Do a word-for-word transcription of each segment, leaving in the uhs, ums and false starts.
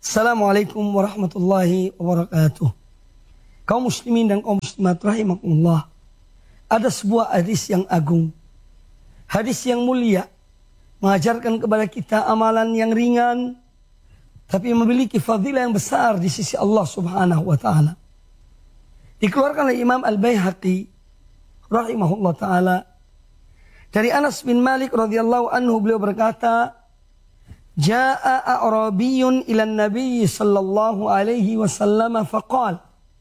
Assalamualaikum warahmatullahi wabarakatuh. Kaum muslimin dan kaum muslimat rahimakumullah. Ada sebuah hadis yang agung, hadis yang mulia, mengajarkan kepada kita amalan yang ringan, tapi memiliki fadilah yang besar di sisi Allah subhanahu wa ta'ala. Dikeluarkan oleh Imam Al-Baihaqi rahimahullah ta'ala dari Anas bin Malik radhiyallahu anhu, beliau berkata, Ja'a a'rabiyun ilan nabi sallallahu alaihi wasallam faqal.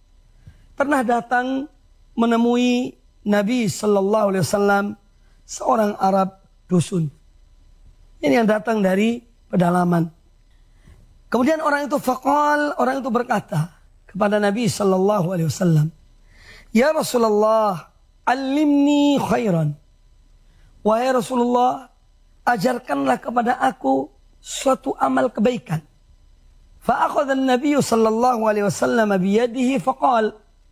Pernah datang menemui Nabi sallallahu alaihi wasallam seorang Arab dusun. Ini yang datang dari pedalaman. Kemudian orang itu faqal, orang itu berkata kepada Nabi sallallahu alaihi wasallam, Ya Rasulullah, alimni khairan. Wahai Rasulullah, ajarkanlah kepada aku suatu amal kebaikan. Fa'akhadha an-nabiy sallallahu alaihi wasallam biyadihi faqal.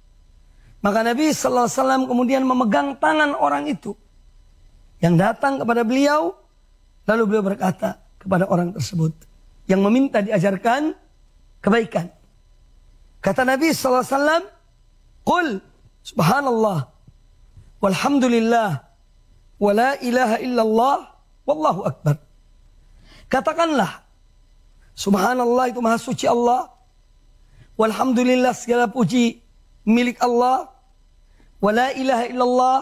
Maka Nabi sallallahu alaihi wasallam kemudian memegang tangan orang itu yang datang kepada beliau, lalu beliau berkata kepada orang tersebut yang meminta diajarkan kebaikan. Kata Nabi sallallahu alaihi wasallam, "Qul subhanallah walhamdulillah wa la ilaha illallah wallahu akbar." Katakanlah, subhanallah itu maha suci Allah, walhamdulillah segala puji milik Allah, wa la ilaha illallah,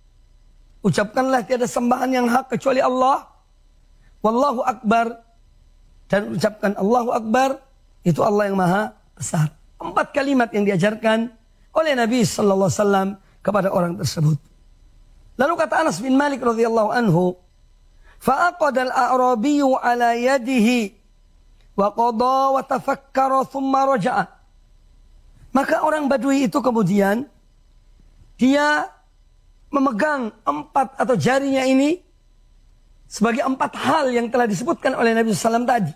ucapkanlah tiada sembahan yang hak kecuali Allah, wallahu akbar, dan ucapkan Allahu akbar, itu Allah yang maha besar. Empat kalimat yang diajarkan oleh Nabi sallallahu alaihi wasallam kepada orang tersebut. Lalu kata Anas bin Malik radhiyallahu anhu, fa'aqada al-a'rabiyyu ala yadihi wa qada wa tafakkara thumma raja'a. Maka orang Badui itu kemudian dia memegang empat atau jarinya ini sebagai empat hal yang telah disebutkan oleh Nabi sallallahu alaihi wasallam tadi,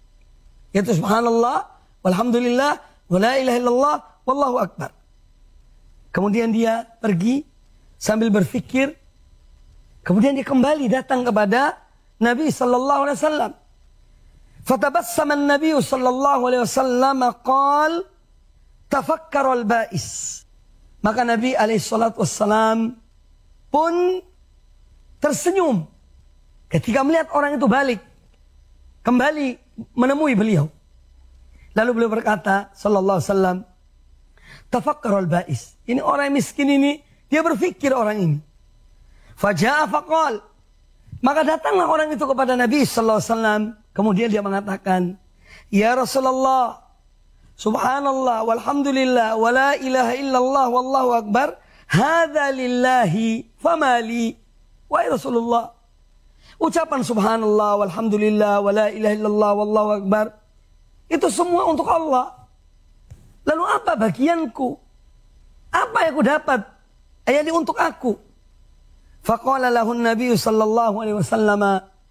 yaitu subhanallah, walhamdulillah, wa la ilaha illallah, wallahu akbar. Kemudian dia pergi sambil berfikir. Kemudian dia kembali datang kepada Nabi sallallahu alaihi wasallam. Fatabassama an-nabiy sallallahu alaihi wasallam qala tafakkara al-ba'is. Maka Nabi alaihi salatu wassalam pun tersenyum ketika melihat orang itu balik kembali menemui beliau. Lalu beliau berkata sallallahu alaihi wasallam, tafakkara al-ba'is. Ini orang miskin ini, dia berfikir orang ini. Faja'a faqal. Maka datanglah orang itu kepada Nabi sallallahu alaihi wasallam, kemudian dia mengatakan, Ya Rasulullah, subhanallah walhamdulillah wa la ilaha illallah wallahu akbar, hadza lillahi famali. Wahai Rasulullah, ucapan subhanallah walhamdulillah wa la ilaha illallah wallahu akbar itu semua untuk Allah. Lalu apa bagianku? Apa yang aku dapat? Ayat ini untuk aku. Faqala lahu an-nabiy sallallahu alaihi wasallam.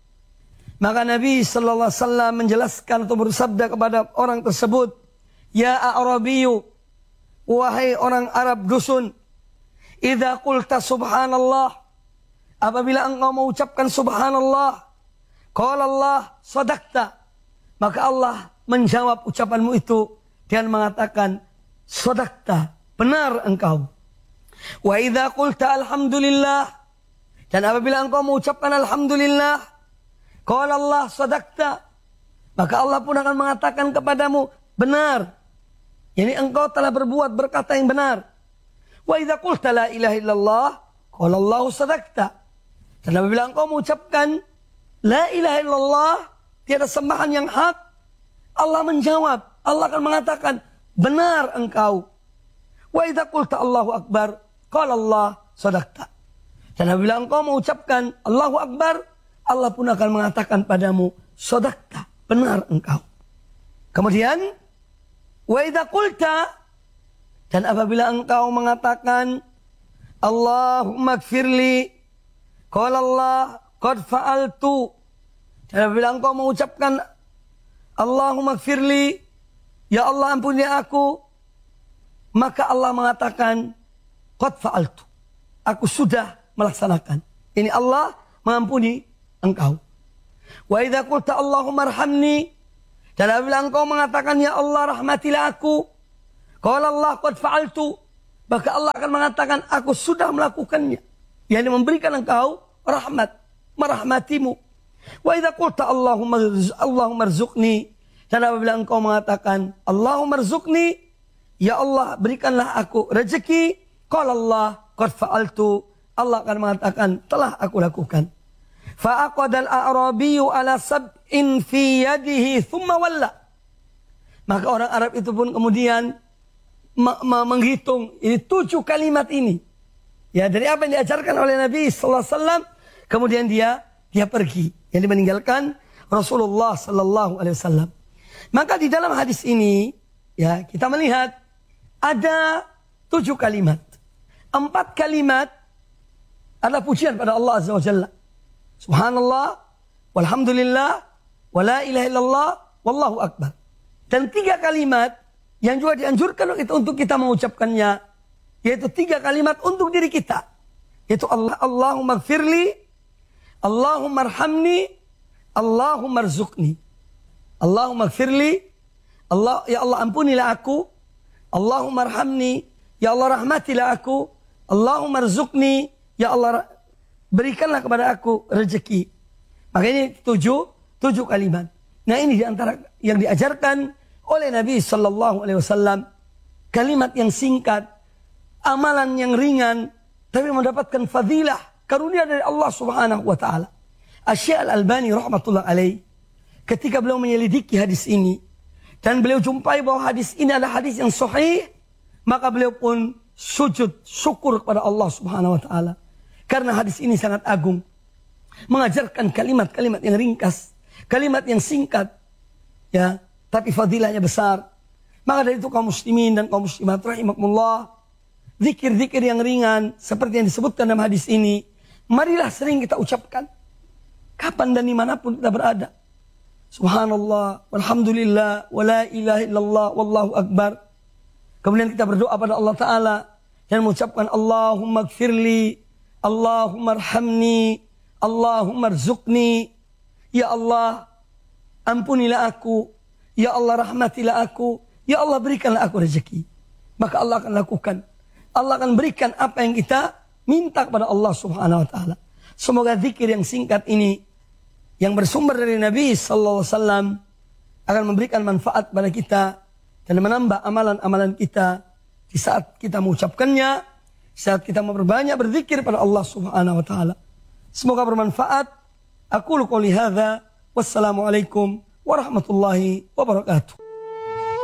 Maka Nabi sallallahu alaihi wasallam menjelaskan atau bersabda kepada orang tersebut, Ya a'rabiyyu, wahai orang Arab dusun, idza qulta subhanallah, apabila engkau mengucapkan subhanallah, qala Allah sadaqta, maka Allah menjawab ucapanmu itu dan mengatakan sadaqta, benar engkau. Wa idza qulta alhamdulillah, dan apabila engkau mengucapkan alhamdulillah, qala Allah sadaqta, maka Allah pun akan mengatakan kepadamu, benar. Yani engkau telah berbuat berkata yang benar. Wa idza qulta la ilaha illallah, qala Allah sadaqta. Dan apabila engkau mengucapkan la ilaha illallah, tiada sembahan yang hak, Allah menjawab, Allah akan mengatakan, benar engkau. Wa idza qulta Allahu akbar, qala Allah sadaqta. Dan apabila engkau mengucapkan Allahu Akbar, Allah pun akan mengatakan padamu, sadaqta, benar engkau. Kemudian, wa idza qulta, dan apabila engkau mengatakan Allahumma gfirli, qala Allah qad fa'altu. Dan apabila engkau mengucapkan Allahumma gfirli, ya Allah ampuni aku, maka Allah mengatakan qad fa'altu, aku sudah melaksanakan. Ini Allah mengampuni engkau. Wa idza qulta Allahumma arhamni, Dan apabila engkau mengatakan, ya Allah rahmatilah aku, qala Allah qad fa'altu, maka Allah akan mengatakan, aku sudah melakukannya. Yang memberikan engkau rahmat, merahmatimu. Wa idza qulta Allahumma Allahumma rzuqni, dan apabila engkau mengatakan Allahumma rzuqni, ya Allah berikanlah aku rezeki, qala Allah qad fa'altu, Allah akan mengatakan telah aku lakukan. Fa aqadal a'rabiyyu ala sab'in fi yadihi thumma walla. Maka orang Arab itu pun kemudian menghitung ini tujuh kalimat ini. Ya, dari apa yang diajarkan oleh Nabi sallallahu alaihi wasallam, kemudian dia dia pergi, yang meninggalkan Rasulullah sallallahu alaihi wasallam. Maka di dalam hadis ini, ya, kita melihat ada tujuh kalimat. Empat kalimat adalah pujian pada Allah Azza wa Jalla. Subhanallah, walhamdulillah, wala ilaha illallah, wallahu akbar. Dan tiga kalimat yang juga dianjurkan itu untuk kita mengucapkannya, yaitu tiga kalimat untuk diri kita. Yaitu Allah, Allahumma gfirli, Allahumma arhamni, Allahumma rzuqni. Allahumma gfirli, Allah, ya Allah ampunilah aku, Allahumma arhamni, ya Allah rahmatilah aku, Allahumma rzuqni, ya Allah berikanlah kepada aku rezeki. Maka ini tujuh, tujuh kalimat. Nah, ini diantara yang diajarkan oleh Nabi Sallallahu Alaihi Wasallam. Kalimat yang singkat, amalan yang ringan, tapi mendapatkan fadilah, karunia dari Allah Subhanahu Wa Taala. Asy-Syaikh Al-Albani rahmatullah alaih, ketika beliau menyelidiki hadis ini dan beliau jumpai bahwa hadis ini adalah hadis yang sahih, maka beliau pun sujud syukur kepada Allah Subhanahu Wa Taala. Karena hadis ini sangat agung, mengajarkan kalimat-kalimat yang ringkas, kalimat yang singkat, ya, tapi fadilahnya besar. Maka dari itu kaum muslimin dan kaum muslimat rahimakumullah, zikir-zikir yang ringan seperti yang disebutkan dalam hadis ini, marilah sering kita ucapkan, kapan dan dimanapun kita berada. Subhanallah, walhamdulillah, wala ilaha illallah, wallahu akbar. Kemudian kita berdoa pada Allah Ta'ala dan mengucapkan Allahumma gfirli, Allahumma arhamni, Allahumma rzuqni. Ya Allah, ampunilah aku. Ya Allah, rahmatilah aku. Ya Allah, berikanlah aku rezeki. Maka Allah akan lakukan. Allah akan berikan apa yang kita minta kepada Allah Subhanahu Wa Taala. Semoga zikir yang singkat ini, yang bersumber dari Nabi Sallallahu Alaihi Wasallam, akan memberikan manfaat pada kita dan menambah amalan-amalan kita di saat kita mengucapkannya, saat kita memperbanyak berzikir pada Allah Subhanahu Wa Taala. Semoga bermanfaat. Aku qouli hadza, wassalamualaikum warahmatullahi wabarakatuh.